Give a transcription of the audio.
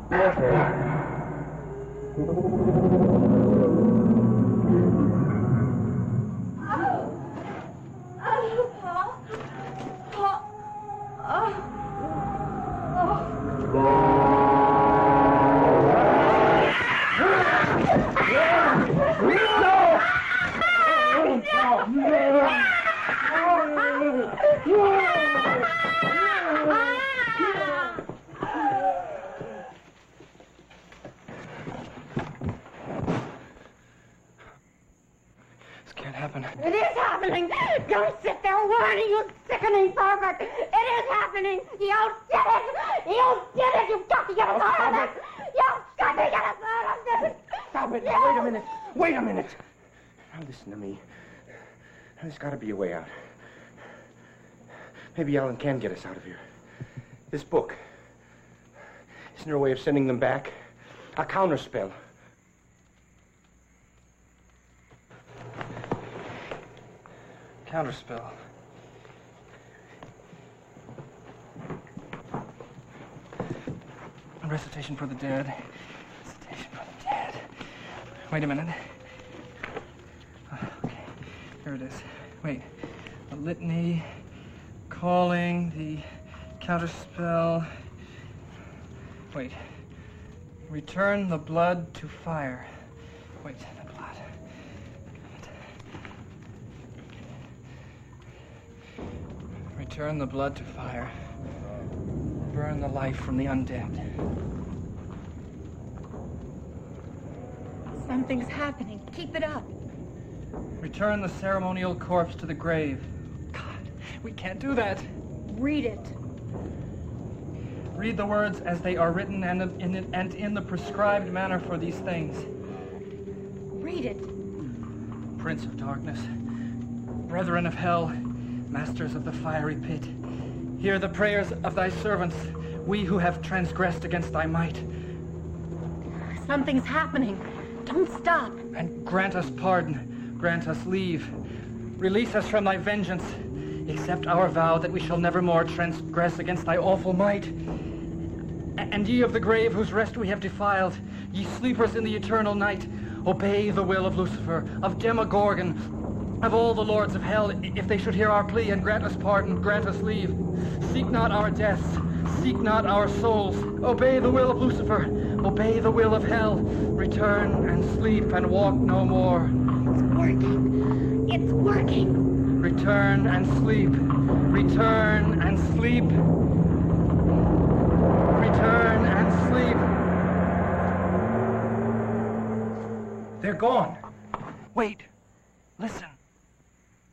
This can't happen. It is happening! Don't sit there whining, you sickening pervert! It is happening! You did it! You did it! You've got to get us out of this! You've got to get us out of this! Stop it! Yes. Wait a minute! Wait a minute! Now listen to me. There's got to be a way out. Maybe Alan can get us out of here. This book. Isn't there a way of sending them back? A counterspell. Counterspell. A recitation for the dead. Recitation for the dead. Wait a minute. Okay, here it is. Wait. A litany, calling, the counterspell. Wait. Return the blood to fire. Wait, the blood. Return the blood to fire. Burn the life from the undead. Something's happening. Keep it up. Return the ceremonial corpse to the grave. God, we can't do that. Read it. Read the words as they are written and in the prescribed manner for these things. Read it. Prince of darkness, brethren of hell, masters of the fiery pit, hear the prayers of thy servants, we who have transgressed against thy might. Something's happening. Don't stop. And grant us pardon, grant us leave. Release us from thy vengeance. Accept our vow that we shall never more transgress against thy awful might. And ye of the grave whose rest we have defiled, ye sleepers in the eternal night, obey the will of Lucifer, of Demogorgon, of all the lords of hell, if they should hear our plea and grant us pardon, grant us leave. Seek not our deaths, seek not our souls. Obey the will of Lucifer, obey the will of hell. Return and sleep and walk no more. It's working. It's working. Return and sleep. Return and sleep. Return and sleep. They're gone. Wait. Listen.